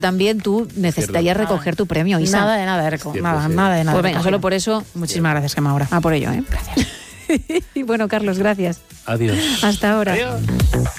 también tú necesitarías recoger tu premio, Isa. Nada de nada, nada de nada. Pues venga, solo por eso. Muchísimas gracias, Gemma, ahora. Por ello, Gracias. Y bueno, Carlos, gracias. Adiós. Hasta ahora. Adiós.